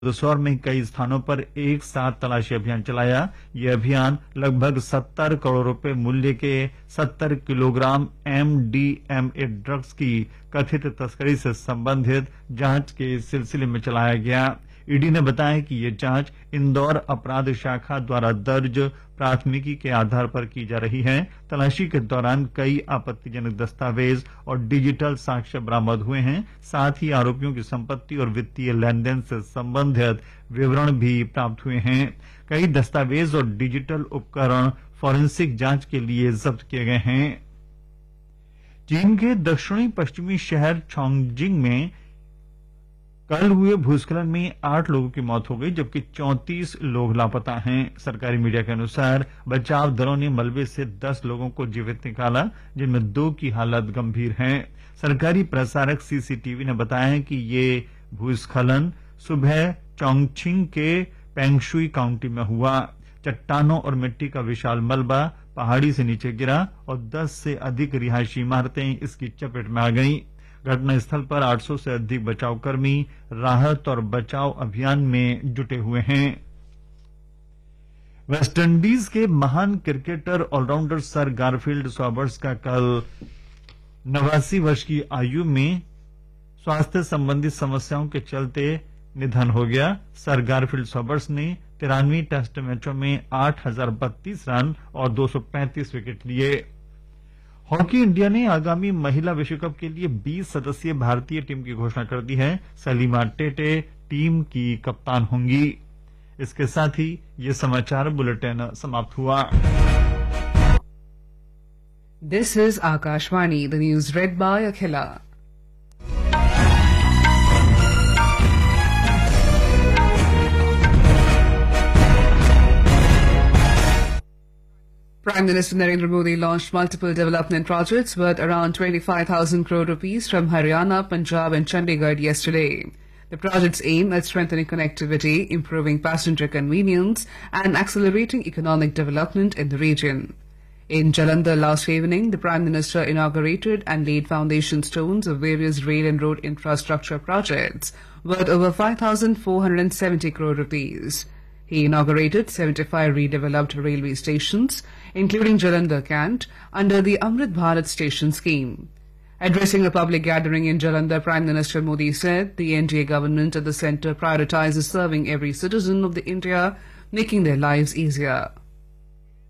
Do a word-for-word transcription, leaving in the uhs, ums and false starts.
मंदसौर में कई स्थानों पर एक साथ तलाशी अभियान चलाया। ये अभियान लगभग सत्तर करोड़ रुपए मूल्य के सत्तर किलोग्राम एमडीएमए ड्रग्स की कथित तस्करी से संबंधित जांच के सिलसिले में चलाया गया। ईडी ने बताया कि ये जांच इंदौर अपराध शाखा द्वारा दर्ज प्राथमिकी के आधार पर की जा रही है। तलाशी के दौरान कई आपत्तिजनक दस्तावेज और डिजिटल साक्ष्य बरामद हुए हैं। साथ ही आरोपियों की संपत्ति और वित्तीय लेन देन से संबंधित विवरण भी प्राप्त हुए हैं। कई दस्तावेज और डिजिटल उपकरण फॉरेंसिक जांच के लिए जब्त किए गए हैं। चीन के दक्षिणी पश्चिमी शहर चॉन्गजिंग में कल हुए भूस्खलन में आठ लोगों की मौत हो गई, जबकि चौंतीस लोग लापता हैं। सरकारी मीडिया के अनुसार बचाव दलों ने मलबे से दस लोगों को जीवित निकाला, जिनमें दो की हालत गंभीर है। सरकारी प्रसारक सीसीटीवी ने बताया कि ये भूस्खलन सुबह चॉन्गजिंग के पेंगशुई काउंटी में हुआ। चट्टानों और मिट्टी का विशाल मलबा पहाड़ी से नीचे गिरा और दस से अधिक रिहायशी इमारतें इसकी चपेट में आ गईं। घटनास्थल पर आठ सौ से अधिक बचावकर्मी राहत और बचाव अभियान में जुटे हुए हैं। वेस्टइंडीज के महान cricketer allrounder sir Garfield Sobers का कल नवासी वर्ष की आयु में स्वास्थ्य संबंधी समस्याओं के चलते निधन हो गया। सर गारफील्ड सॉबर्स ने तिरानवे टेस्ट मैचों में आठ हजार बत्तीस रन और दो सौ पैंतीस विकेट लिए। हॉकी इंडिया ने आगामी महिला विश्व कप के लिए बीस सदस्यीय भारतीय टीम की घोषणा कर दी है। सलीमा टेटे टीम की कप्तान होंगी। इसके साथ ही ये समाचार बुलेटिन समाप्त हुआ। This is Akashvani, the news red bye Akhila. Prime Minister Narendra Modi launched multiple development projects worth around twenty-five thousand crore rupees from Haryana, Punjab and Chandigarh yesterday. The projects aim at strengthening connectivity, improving passenger convenience and accelerating economic development in the region. In Jalandhar last evening, the Prime Minister inaugurated and laid foundation stones of various rail and road infrastructure projects worth over five thousand four hundred seventy crore rupees. He inaugurated seventy-five redeveloped railway stations, including Jalandhar Cant, under the Amrit Bharat station scheme. Addressing a public gathering in Jalandhar, Prime Minister Modi said the N D A government at the centre prioritizes serving every citizen of the India, making their lives easier.